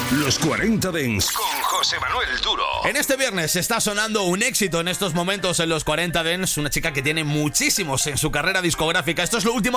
Los 40 Dents con José Manuel Duro. En este viernes está sonando un éxito en estos momentos en los 40 Dents. Una chica que tiene muchísimos en su carrera discográfica. Esto es lo último